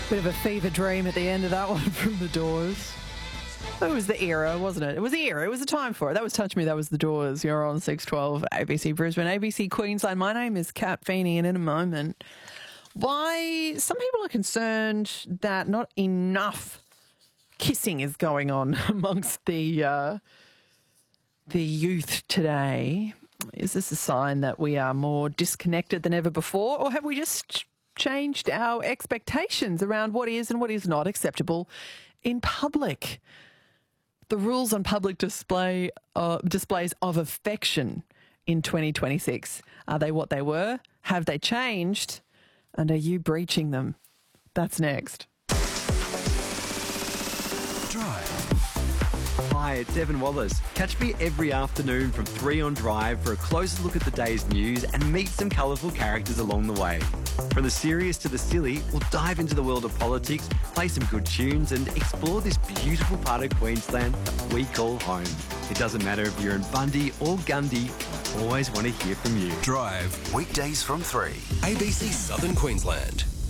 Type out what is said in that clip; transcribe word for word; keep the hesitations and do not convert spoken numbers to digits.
Bit of a fever dream at the end of that one from The Doors. It was the era, wasn't it? It was the era. It was the time for it. That was Touch Me. That was The Doors. You're on six twelve A B C Brisbane, A B C Queensland. My name is Kat Feeney, and in a moment, why some people are concerned that not enough kissing is going on amongst the uh, the youth today. Is this a sign that we are more disconnected than ever before, or have we just changed our expectations around what is and what is not acceptable in public? The rules on public display uh, displays of affection in twenty twenty-six, are they what they were? Have they changed? And are you breaching them? That's next. Drive. Hi, it's Evan Wallace. Catch me every afternoon from three on Drive for a closer look at the day's news and meet some colourful characters along the way. From the serious to the silly, we'll dive into the world of politics, play some good tunes and explore this beautiful part of Queensland that we call home. It doesn't matter if you're in Bundy or Gundy, I always want to hear from you. Drive, weekdays from three. A B C Southern Queensland.